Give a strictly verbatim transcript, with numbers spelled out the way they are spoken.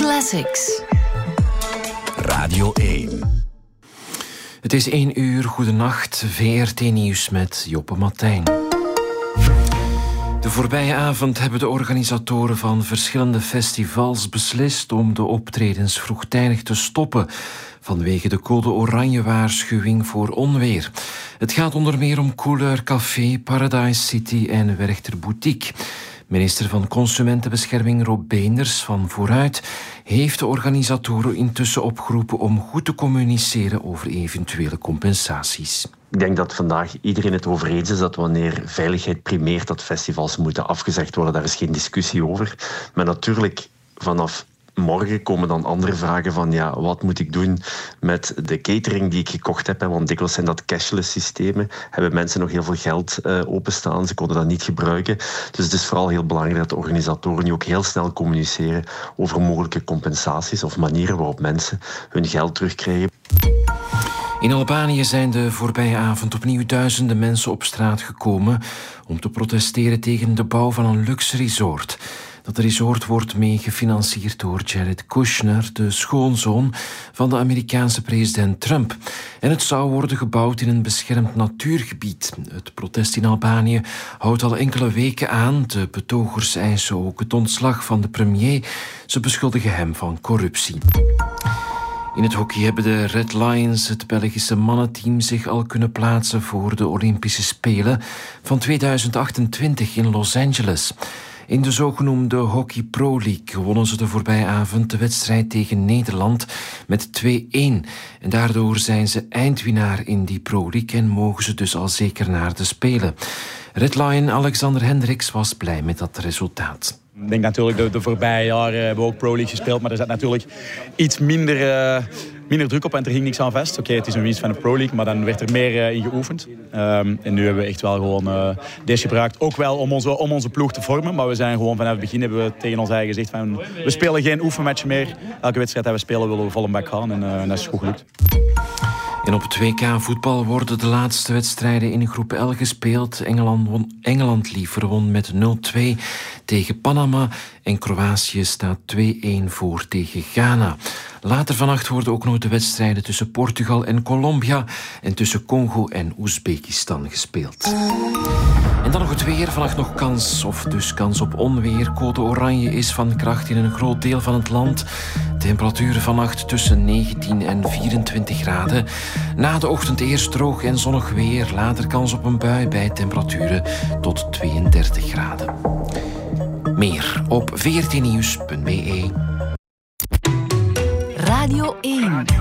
Classics. Radio één. Het is één uur, goedenacht, V R T Nieuws met Joppe Martijn. De voorbije avond hebben de organisatoren van verschillende festivals beslist om de optredens vroegtijdig te stoppen vanwege de code oranje waarschuwing voor onweer. Het gaat onder meer om Couleur Café, Paradise City en Werchter Boutique. Minister van Consumentenbescherming Rob Beenders van Vooruit heeft de organisatoren intussen opgeroepen om goed te communiceren over eventuele compensaties. Ik denk dat vandaag iedereen het over eens is dat wanneer veiligheid primeert, dat festivals moeten afgezegd worden. Daar is geen discussie over. Maar natuurlijk, vanaf morgen komen dan andere vragen van ja, wat moet ik doen met de catering die ik gekocht heb? Hè? Want dikwijls zijn dat cashless systemen. Hebben mensen nog heel veel geld uh, openstaan. Ze konden dat niet gebruiken. Dus het is vooral heel belangrijk dat de organisatoren nu ook heel snel communiceren over mogelijke compensaties of manieren waarop mensen hun geld terugkrijgen. In Albanië zijn de voorbije avond opnieuw duizenden mensen op straat gekomen om te protesteren tegen de bouw van een luxe resort. Dat resort wordt mee gefinancierd door Jared Kushner, de schoonzoon van de Amerikaanse president Trump. En het zou worden gebouwd in een beschermd natuurgebied. Het protest in Albanië houdt al enkele weken aan. De betogers eisen ook het ontslag van de premier. Ze beschuldigen hem van corruptie. In het hockey hebben de Red Lions, het Belgische mannenteam, zich al kunnen plaatsen voor de Olympische Spelen van tweeduizend achtentwintig in Los Angeles. In de zogenoemde Hockey Pro League wonnen ze de voorbije avond de wedstrijd tegen Nederland met twee-een. En daardoor zijn ze eindwinnaar in die Pro League en mogen ze dus al zeker naar de Spelen. Red Lion Alexander Hendricks was blij met dat resultaat. Ik denk natuurlijk, de, de voorbije jaren hebben we ook Pro League gespeeld, maar er zat natuurlijk iets minder, uh, minder druk op en er ging niks aan vast. Oké, okay, het is een winst van de Pro League, maar dan werd er meer uh, in geoefend. Um, en nu hebben we echt wel gewoon uh, deze gebruikt. Ook wel om onze, om onze ploeg te vormen, maar we zijn gewoon vanaf het begin hebben we tegen ons eigen gezegd van we spelen geen oefenmatch meer. Elke wedstrijd die we spelen willen we vol een bak gaan en, uh, en dat is goed gelukt. En op het W K voetbal worden de laatste wedstrijden in groep L gespeeld. Engeland, won, Engeland liever won met nul-twee tegen Panama en Kroatië staat twee-een voor tegen Ghana. Later vannacht worden ook nog de wedstrijden tussen Portugal en Colombia en tussen Congo en Oezbekistan gespeeld. En dan nog het weer. Vannacht nog kans, of dus kans op onweer. Code oranje is van kracht in een groot deel van het land. Temperaturen vannacht tussen negentien en vierentwintig graden. Na de ochtend eerst droog en zonnig weer. Later kans op een bui bij temperaturen tot tweeëndertig graden. Meer op v r t nieuws punt b e. Radio één.